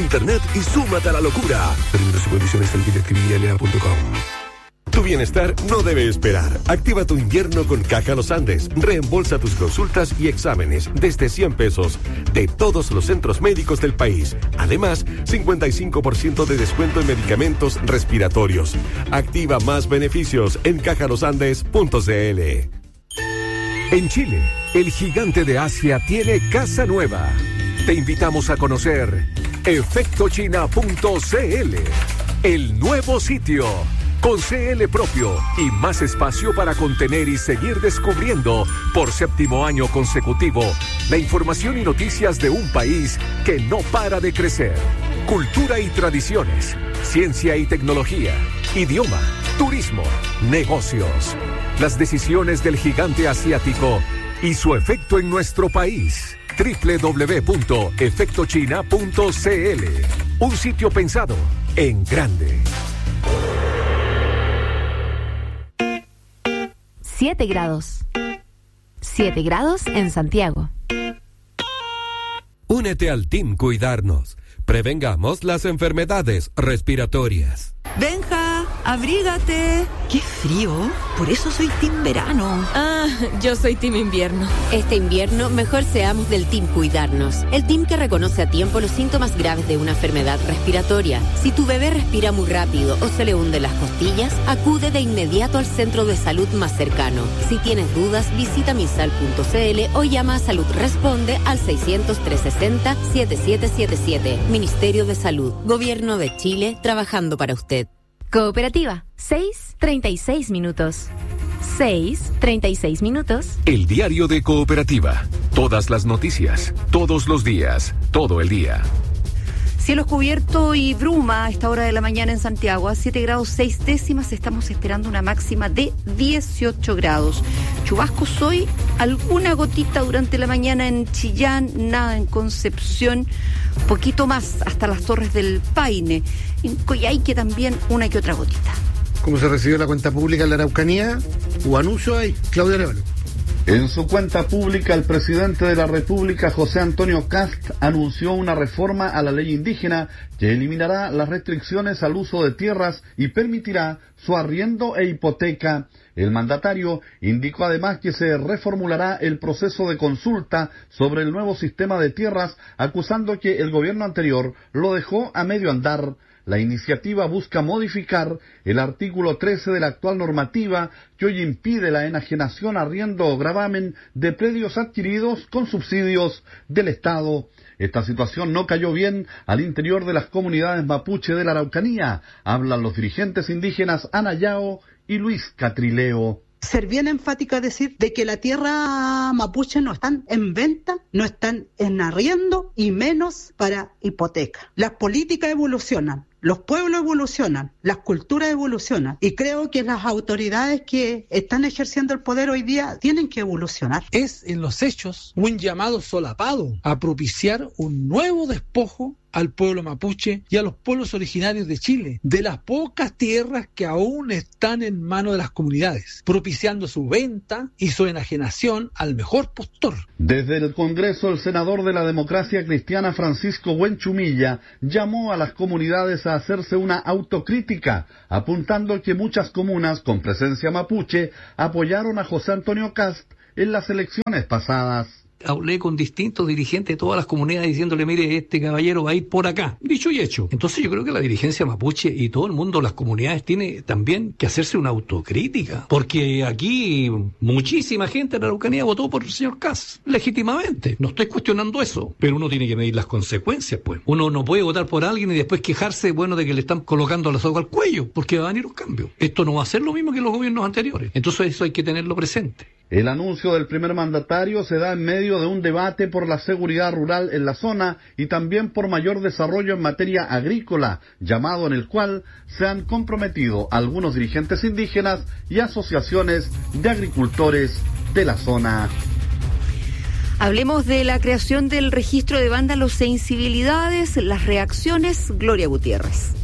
internet y súmate a la locura. Términos y condiciones en ticketcribiana.com. Tu bienestar no debe esperar. Activa tu invierno con Caja Los Andes. Reembolsa tus consultas y exámenes desde 100 pesos de todos los centros médicos del país. Además, 55% de descuento en medicamentos respiratorios. Activa más beneficios en cajalosandes.cl. En Chile, el gigante de Asia tiene casa nueva. Te invitamos a conocer efectochina.cl, el nuevo sitio. Con CL propio y más espacio para contener y seguir descubriendo por 7º año consecutivo la información y noticias de un país que no para de crecer. Cultura y tradiciones, ciencia y tecnología, idioma, turismo, negocios. Las decisiones del gigante asiático y su efecto en nuestro país. www.efectochina.cl. Un sitio pensado en grande. 7 grados. 7 grados en Santiago. Únete al Team Cuidarnos. Prevengamos las enfermedades respiratorias. Benja, abrígate. ¡Qué frío! Por eso soy Team Verano. Ah, yo soy Team Invierno. Este invierno, mejor seamos del Team Cuidarnos. El team que reconoce a tiempo los síntomas graves de una enfermedad respiratoria. Si tu bebé respira muy rápido o se le hunden las costillas, acude de inmediato al centro de salud más cercano. Si tienes dudas, visita misal.cl o llama a Salud Responde al 600-360-7777. Ministerio de Salud. Gobierno de Chile, trabajando para usted. Cooperativa, 6:36 minutos. 6:36 minutos. El diario de Cooperativa. Todas las noticias, todos los días, todo el día. Cielo cubierto y bruma a esta hora de la mañana en Santiago. A 7 grados 6 décimas estamos esperando una máxima de 18 grados. Chubascos hoy, alguna gotita durante la mañana en Chillán, nada en Concepción, poquito más hasta las Torres del Paine. En Coyhaique también una que otra gotita. ¿Cómo se recibió la cuenta pública en la Araucanía? ¿Hubo anuncio ahí? Claudia Arevalo. En su cuenta pública, el presidente de la República, José Antonio Kast, anunció una reforma a la ley indígena que eliminará las restricciones al uso de tierras y permitirá su arriendo e hipoteca. El mandatario indicó además que se reformulará el proceso de consulta sobre el nuevo sistema de tierras, acusando que el gobierno anterior lo dejó a medio andar. La iniciativa busca modificar el artículo 13 de la actual normativa que hoy impide la enajenación, arriendo o gravamen de predios adquiridos con subsidios del Estado. Esta situación no cayó bien al interior de las comunidades mapuche de la Araucanía. Hablan los dirigentes indígenas Ana Yao y Luis Catrileo. Ser bien enfática decir de que la tierra mapuche no están en venta, no están en arriendo y menos para hipoteca. Las políticas evolucionan. Los pueblos evolucionan, las culturas evolucionan y creo que las autoridades que están ejerciendo el poder hoy día tienen que evolucionar. Es en los hechos un llamado solapado a propiciar un nuevo despojo al pueblo mapuche y a los pueblos originarios de Chile, de las pocas tierras que aún están en manos de las comunidades, propiciando su venta y su enajenación al mejor postor. Desde el Congreso, el senador de la Democracia Cristiana, Francisco Buenchumilla, llamó a las comunidades a hacerse una autocrítica, apuntando que muchas comunas con presencia mapuche apoyaron a José Antonio Kast en las elecciones pasadas. Hablé con distintos dirigentes de todas las comunidades diciéndole, mire, este caballero va a ir por acá. Dicho y hecho. Entonces yo creo que la dirigencia mapuche y todo el mundo, las comunidades, tiene también que hacerse una autocrítica. Porque aquí muchísima gente en la Araucanía votó por el señor Kast, legítimamente. No estoy cuestionando eso, pero uno tiene que medir las consecuencias, pues. Uno no puede votar por alguien y después quejarse, bueno, de que le están colocando la soga al cuello, porque va a venir un cambio. Esto no va a ser lo mismo que los gobiernos anteriores. Entonces eso hay que tenerlo presente. El anuncio del primer mandatario se da en medio de un debate por la seguridad rural en la zona y también por mayor desarrollo en materia agrícola, llamado en el cual se han comprometido algunos dirigentes indígenas y asociaciones de agricultores de la zona. Hablemos de la creación del registro de vándalos e incivilidades, las reacciones, Gloria Gutiérrez.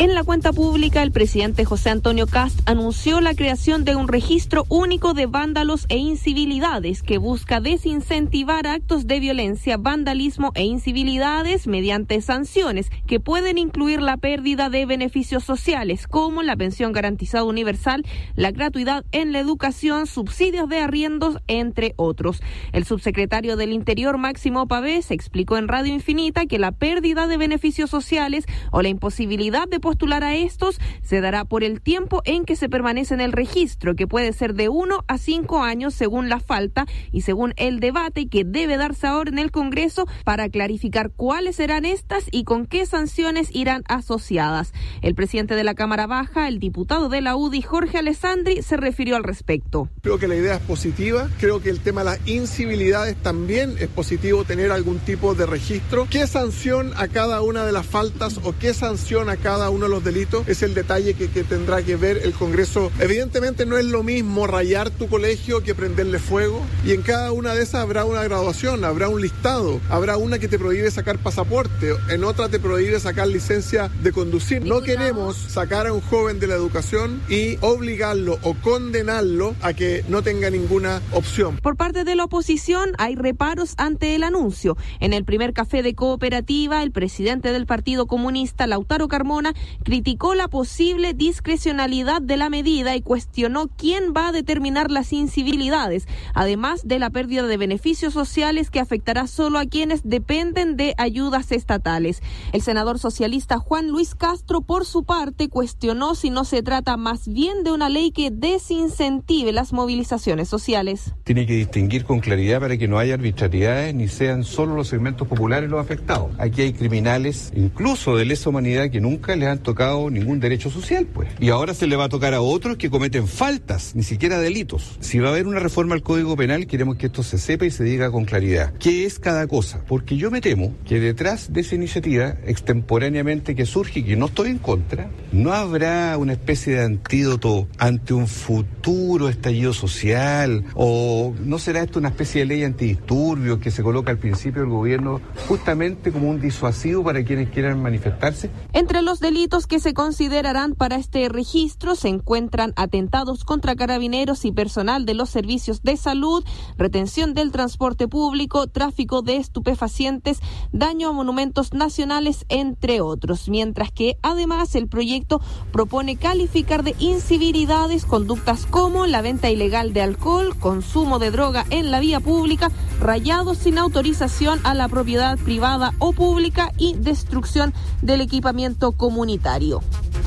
En la cuenta pública, el presidente José Antonio Kast anunció la creación de un registro único de vándalos e incivilidades que busca desincentivar actos de violencia, vandalismo e incivilidades mediante sanciones que pueden incluir la pérdida de beneficios sociales como la pensión garantizada universal, la gratuidad en la educación, subsidios de arriendos, entre otros. El subsecretario del Interior, Máximo Pavés, explicó en Radio Infinita que la pérdida de beneficios sociales o la imposibilidad de postular a estos se dará por el tiempo en que se permanece en el registro, que puede ser de 1 a 5 años según la falta y según el debate que debe darse ahora en el Congreso para clarificar cuáles serán estas y con qué sanciones irán asociadas. El presidente de la Cámara Baja, el diputado de la UDI, Jorge Alessandri, se refirió al respecto. Creo que la idea es positiva, creo que el tema de las incivilidades también es positivo, tener algún tipo de registro. ¿Qué sanción a cada una de las faltas o qué sanción a cada uno de los delitos? Es el detalle que tendrá que ver el Congreso. Evidentemente no es lo mismo rayar tu colegio que prenderle fuego, y en cada una de esas habrá una graduación, habrá un listado, habrá una que te prohíbe sacar pasaporte, en otra te prohíbe sacar licencia de conducir. No queremos sacar a un joven de la educación y obligarlo o condenarlo a que no tenga ninguna opción. Por parte de la oposición hay reparos ante el anuncio. En el primer café de Cooperativa, el presidente del Partido Comunista, Lautaro Carmona, criticó la posible discrecionalidad de la medida y cuestionó quién va a determinar las incivilidades, además de la pérdida de beneficios sociales que afectará solo a quienes dependen de ayudas estatales. El senador socialista Juan Luis Castro, por su parte, cuestionó si no se trata más bien de una ley que desincentive las movilizaciones sociales. Tiene que distinguir con claridad para que no haya arbitrariedades ni sean solo los segmentos populares los afectados. Aquí hay criminales, incluso de lesa humanidad, que nunca les han tocado ningún derecho social, pues. Y ahora se le va a tocar a otros que cometen faltas, ni siquiera delitos. Si va a haber una reforma al Código Penal, queremos que esto se sepa y se diga con claridad qué es cada cosa. Porque yo me temo que detrás de esa iniciativa, extemporáneamente que surge y que no estoy en contra, no habrá una especie de antídoto ante un futuro estallido social, o no será esto una especie de ley antidisturbios que se coloca al principio del gobierno justamente como un disuasivo para quienes quieran manifestarse. Entre los delitos que se considerarán para este registro se encuentran atentados contra carabineros y personal de los servicios de salud, retención del transporte público, tráfico de estupefacientes, daño a monumentos nacionales, entre otros. Mientras que además el proyecto propone calificar de incivilidades conductas como la venta ilegal de alcohol, consumo de droga en la vía pública, rayados sin autorización a la propiedad privada o pública y destrucción del equipamiento comunitario.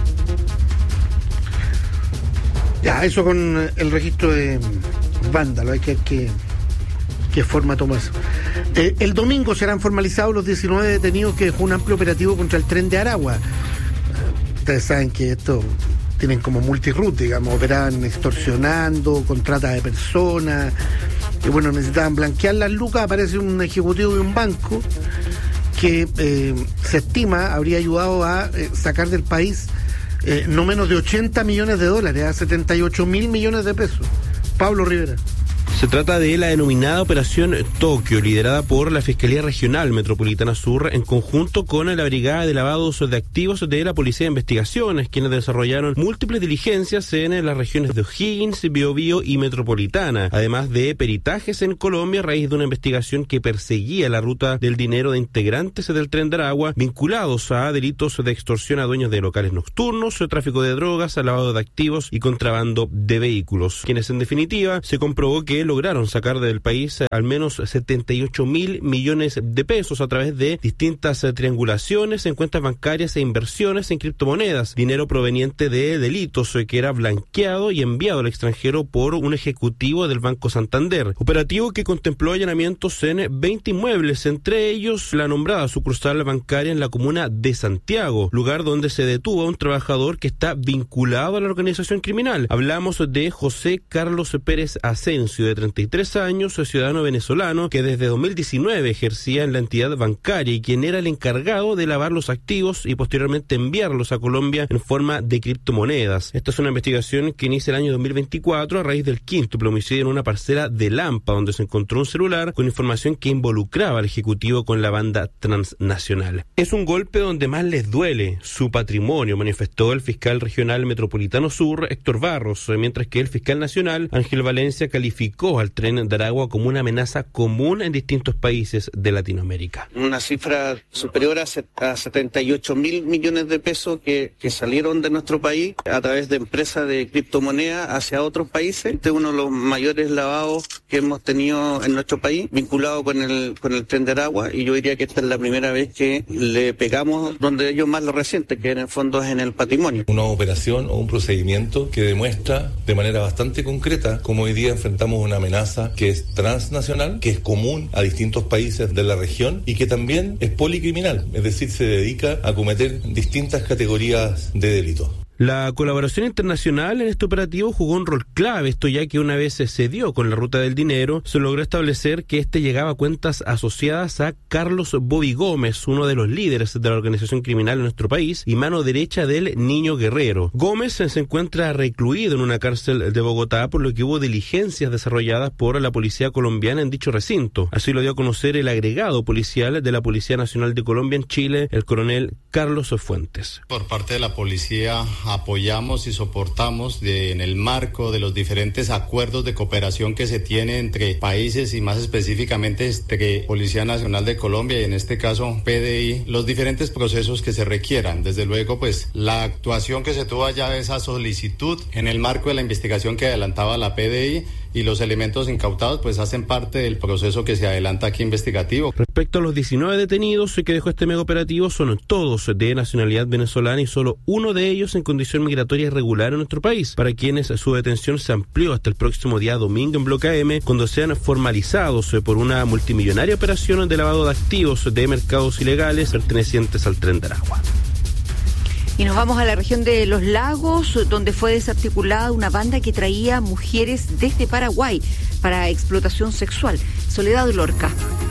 Ya, eso con el registro de vándalo, hay que qué forma toma eso. El domingo serán formalizados los 19 detenidos que dejó un amplio operativo contra el tren de Aragua. Ustedes saben que esto tienen como multiroot, digamos, operaban extorsionando, con trata de personas, y bueno, necesitaban blanquear las lucas. Aparece un ejecutivo de un banco que se estima habría ayudado a sacar del país no menos de 80 millones de dólares, a 78 mil millones de pesos. Pablo Rivera. Se trata de la denominada Operación Tokio, liderada por la Fiscalía Regional Metropolitana Sur en conjunto con la Brigada de Lavados de Activos de la Policía de Investigaciones, quienes desarrollaron múltiples diligencias en las regiones de O'Higgins, Biobío y Metropolitana, además de peritajes en Colombia a raíz de una investigación que perseguía la ruta del dinero de integrantes del Tren de Aragua vinculados a delitos de extorsión a dueños de locales nocturnos, tráfico de drogas, lavado de activos y contrabando de vehículos, quienes en definitiva se comprobó que lograron sacar del país al menos 78 mil millones de pesos a través de distintas triangulaciones en cuentas bancarias e inversiones en criptomonedas, dinero proveniente de delitos que era blanqueado y enviado al extranjero por un ejecutivo del Banco Santander. Operativo que contempló allanamientos en 20 inmuebles, entre ellos la nombrada sucursal bancaria en la comuna de Santiago, lugar donde se detuvo a un trabajador que está vinculado a la organización criminal. Hablamos de José Carlos Pérez Asensio, de de 33 años, ciudadano venezolano que desde 2019 ejercía en la entidad bancaria y quien era el encargado de lavar los activos y posteriormente enviarlos a Colombia en forma de criptomonedas. Esta es una investigación que inicia el año 2024 a raíz del quíntuple homicidio en una parcela de Lampa, donde se encontró un celular con información que involucraba al ejecutivo con la banda transnacional. Es un golpe donde más les duele su patrimonio, manifestó el fiscal regional metropolitano sur, Héctor Barros, mientras que el fiscal nacional, Ángel Valencia, calificó al Tren de Aragua como una amenaza común en distintos países de Latinoamérica. Una cifra superior a 78.000 millones de pesos que salieron de nuestro país a través de empresas de criptomonedas hacia otros países. Este es uno de los mayores lavados que hemos tenido en nuestro país, vinculado con el Tren de Aragua, y yo diría que esta es la primera vez que le pegamos donde ellos más lo resienten, que en el fondo es en el patrimonio. Una operación o un procedimiento que demuestra de manera bastante concreta cómo hoy día enfrentamos una amenaza que es transnacional, que es común a distintos países de la región y que también es policriminal, es decir, se dedica a cometer distintas categorías de delitos. La colaboración internacional en este operativo jugó un rol clave, esto ya que una vez se dio con la ruta del dinero, se logró establecer que este llegaba a cuentas asociadas a Carlos Bobby Gómez, uno de los líderes de la organización criminal en nuestro país y mano derecha del Niño Guerrero. Gómez se encuentra recluido en una cárcel de Bogotá, por lo que hubo diligencias desarrolladas por la policía colombiana en dicho recinto. Así lo dio a conocer el agregado policial de la Policía Nacional de Colombia en Chile, el coronel Carlos Fuentes. Por parte de la policía apoyamos y soportamos en el marco de los diferentes acuerdos de cooperación que se tiene entre países y más específicamente entre Policía Nacional de Colombia y en este caso PDI, los diferentes procesos que se requieran. Desde luego, pues la actuación que se tuvo allá, esa solicitud en el marco de la investigación que adelantaba la PDI y los elementos incautados, pues hacen parte del proceso que se adelanta aquí investigativo. Respecto a los 19 detenidos que dejó este mega operativo, son todos de nacionalidad venezolana y solo uno de ellos en condición migratoria irregular en nuestro país, para quienes su detención se amplió hasta el próximo día domingo en Bloque AM, cuando sean formalizados por una multimillonaria operación de lavado de activos de mercados ilegales pertenecientes al Tren de Aragua. Y nos vamos a la región de Los Lagos, donde fue desarticulada una banda que traía mujeres desde Paraguay para explotación sexual. Soledad Lorca.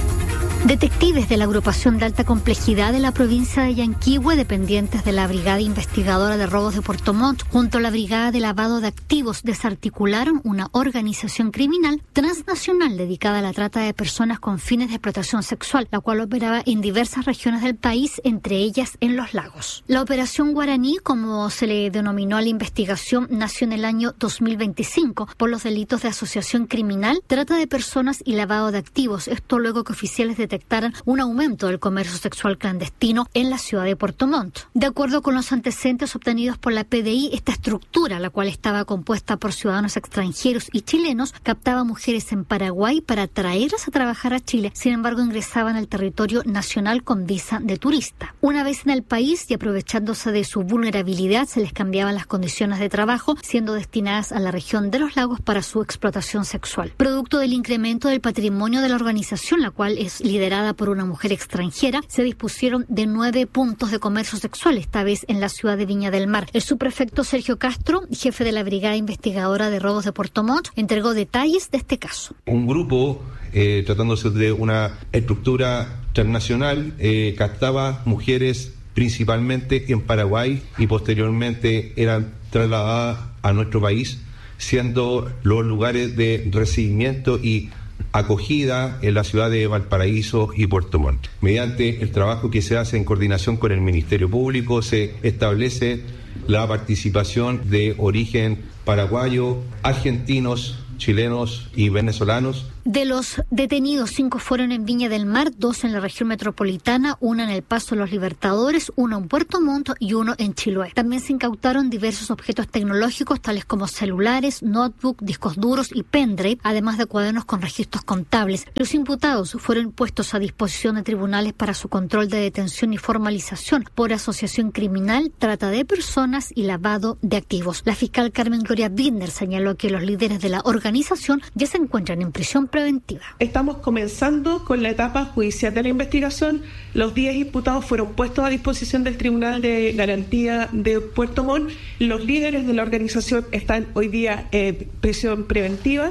Detectives de la agrupación de alta complejidad de la provincia de Yanquihue, dependientes de la Brigada Investigadora de Robos de Puerto Montt, junto a la Brigada de Lavado de Activos, desarticularon una organización criminal transnacional dedicada a la trata de personas con fines de explotación sexual, la cual operaba en diversas regiones del país, entre ellas en Los Lagos. La Operación Guaraní, como se le denominó a la investigación, nació en el año 2025 por los delitos de asociación criminal, trata de personas y lavado de activos. Esto luego que oficiales detectaran un aumento del comercio sexual clandestino en la ciudad de Puerto Montt. De acuerdo con los antecedentes obtenidos por la PDI, esta estructura, la cual estaba compuesta por ciudadanos extranjeros y chilenos, captaba mujeres en Paraguay para traerlas a trabajar a Chile. Sin embargo, ingresaban al territorio nacional con visa de turista. Una vez en el país y aprovechándose de su vulnerabilidad, se les cambiaban las condiciones de trabajo, siendo destinadas a la región de Los Lagos para su explotación sexual. Producto del incremento del patrimonio de la organización, la cual es liderada por una mujer extranjera, se dispusieron de 9 puntos de comercio sexual, esta vez en la ciudad de Viña del Mar. El subprefecto Sergio Castro, jefe de la Brigada Investigadora de Robos de Puerto Montt, entregó detalles de este caso. Un grupo, tratándose de una estructura transnacional, captaba mujeres principalmente en Paraguay y posteriormente eran trasladadas a nuestro país, siendo los lugares de recibimiento y acogida en la ciudad de Valparaíso y Puerto Montt. Mediante el trabajo que se hace en coordinación con el Ministerio Público, se establece la participación de origen paraguayo, argentinos, chilenos y venezolanos. De los detenidos, 5 fueron en Viña del Mar, 2 en la región metropolitana, 1 en el Paso de los Libertadores, 1 en Puerto Montt y 1 en Chiloé. También se incautaron diversos objetos tecnológicos, tales como celulares, notebook, discos duros y pendrive, además de cuadernos con registros contables. Los imputados fueron puestos a disposición de tribunales para su control de detención y formalización por asociación criminal, trata de personas y lavado de activos. La fiscal Carmen Gloria Bittner señaló que los líderes de la organización ya se encuentran en prisión preventiva. Estamos comenzando con la etapa judicial de la investigación. Los 10 imputados fueron puestos a disposición del Tribunal de Garantía de Puerto Montt. Los líderes de la organización están hoy día en prisión preventiva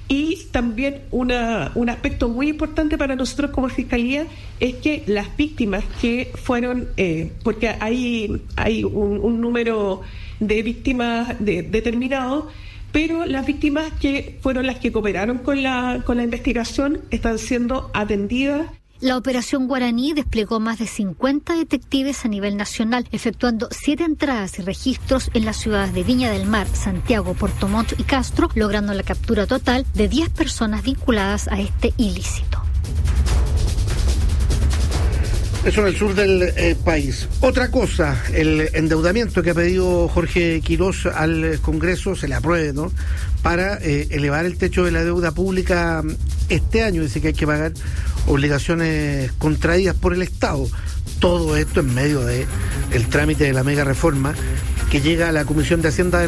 Y también un aspecto muy importante para nosotros como Fiscalía es que las víctimas que fueron, porque hay un número de víctimas determinado, pero las víctimas que fueron las que cooperaron con la investigación están siendo atendidas. La Operación Guaraní desplegó más de 50 detectives a nivel nacional, efectuando 7 entradas y registros en las ciudades de Viña del Mar, Santiago, Puerto Montt y Castro, logrando la captura total de 10 personas vinculadas a este ilícito. Eso en el sur del país. Otra cosa, el endeudamiento que ha pedido Jorge Quirós al Congreso, se le apruebe, ¿no?, para elevar el techo de la deuda pública este año. Dice que hay que pagar obligaciones contraídas por el Estado. Todo esto en medio de el trámite de la mega reforma que llega a la Comisión de Hacienda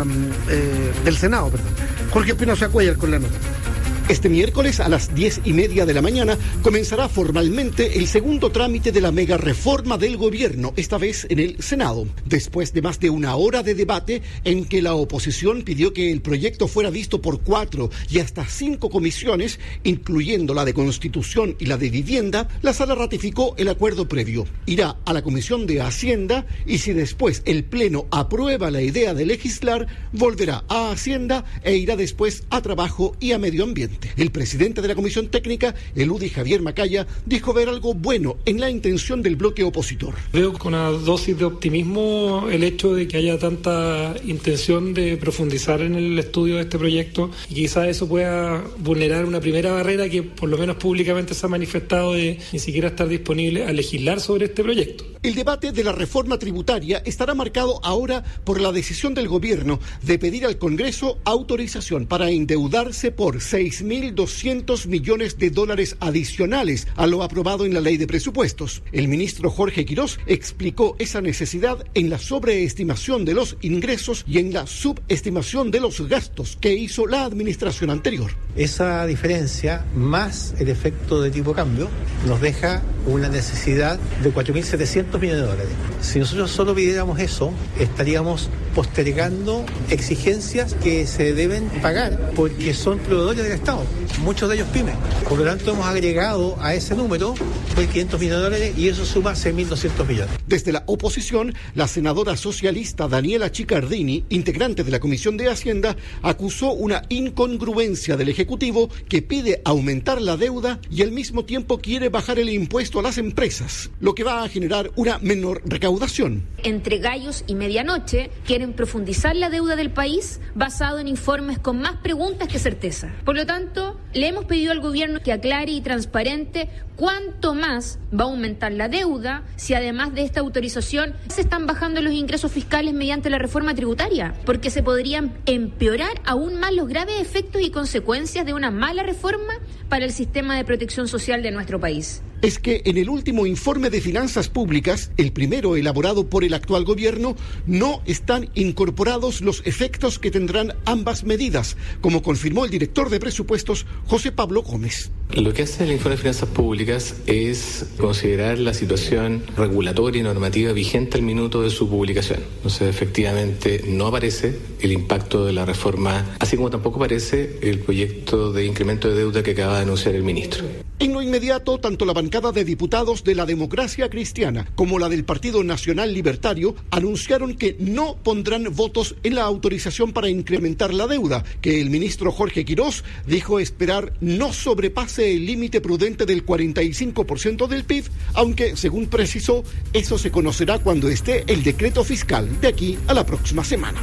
del Senado. Jorge Espinosa Cuellar con la nota. Este miércoles a las 10:30 de la mañana comenzará formalmente el segundo trámite de la mega reforma del gobierno, esta vez en el Senado. Después de más de una hora de debate en que la oposición pidió que el proyecto fuera visto por 4 y hasta 5 comisiones, incluyendo la de Constitución y la de Vivienda, la sala ratificó el acuerdo previo. Irá a la Comisión de Hacienda y si después el Pleno aprueba la idea de legislar, volverá a Hacienda e irá después a Trabajo y a Medio Ambiente. El presidente de la Comisión Técnica, el UDI Javier Macaya, dijo ver algo bueno en la intención del bloque opositor. Veo con una dosis de optimismo el hecho de que haya tanta intención de profundizar en el estudio de este proyecto y quizás eso pueda vulnerar una primera barrera que por lo menos públicamente se ha manifestado de ni siquiera estar disponible a legislar sobre este proyecto. El debate de la reforma tributaria estará marcado ahora por la decisión del gobierno de pedir al Congreso autorización para endeudarse por $6.200 millones adicionales a lo aprobado en la ley de presupuestos. El ministro Jorge Quirós explicó esa necesidad en la sobreestimación de los ingresos y en la subestimación de los gastos que hizo la administración anterior. Esa diferencia, más el efecto de tipo de cambio, nos deja una necesidad de $4.700 millones. Si nosotros solo pidiéramos eso, estaríamos postergando exigencias que se deben pagar porque son proveedores del Estado, muchos de ellos pymes. Por lo tanto, hemos agregado a ese número $500 millones y eso suma $6.200 millones. Desde la oposición, la senadora socialista Daniela Chicardini, integrante de la Comisión de Hacienda, acusó una incongruencia del Ejecutivo que pide aumentar la deuda y al mismo tiempo quiere bajar el impuesto a las empresas, lo que va a generar una menor recaudación. Entre gallos y medianoche quieren profundizar la deuda del país basado en informes con más preguntas que certeza. Por lo tanto, le hemos pedido al gobierno que aclare y transparente cuánto más va a aumentar la deuda si además de esta autorización se están bajando los ingresos fiscales mediante la reforma tributaria, porque se podrían empeorar aún más los graves efectos y consecuencias de una mala reforma para el sistema de protección social de nuestro país. Es que en el último informe de finanzas públicas, el primero elaborado por el actual gobierno, no están incorporados los efectos que tendrán ambas medidas, como confirmó el director de presupuestos, José Pablo Gómez. Lo que hace el informe de finanzas públicas es considerar la situación regulatoria y normativa vigente al minuto de su publicación. Entonces, efectivamente, no aparece el impacto de la reforma, así como tampoco aparece el proyecto de incremento de deuda que acaba de anunciar el ministro. En lo inmediato, tanto la bancada de diputados de la Democracia Cristiana como la del Partido Nacional Libertario anunciaron que no pondrán votos en la autorización para incrementar la deuda, que el ministro Jorge Quirós dijo esperar no sobrepase el límite prudente del 45% del PIB, aunque, según precisó, eso se conocerá cuando esté el decreto fiscal de aquí a la próxima semana.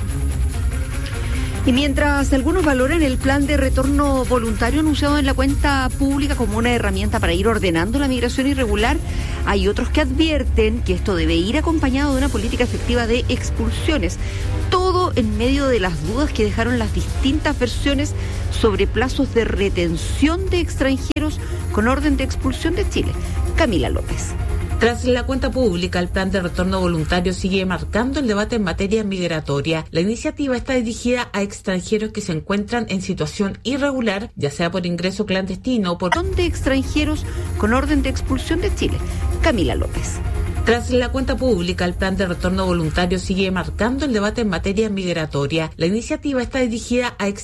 Y mientras algunos valoran el plan de retorno voluntario anunciado en la cuenta pública como una herramienta para ir ordenando la migración irregular, hay otros que advierten que esto debe ir acompañado de una política efectiva de expulsiones. Todo en medio de las dudas que dejaron las distintas versiones sobre plazos de retención de extranjeros con orden de expulsión de Chile. Camila López. Tras la cuenta pública, el plan de retorno voluntario sigue marcando el debate en materia migratoria. La iniciativa está dirigida a extranjeros que se encuentran en situación irregular, ya sea por ingreso clandestino o por de extranjeros con orden de expulsión de Chile. Camila López. Tras la cuenta pública, el plan de retorno voluntario sigue marcando el debate en materia migratoria. La iniciativa está dirigida a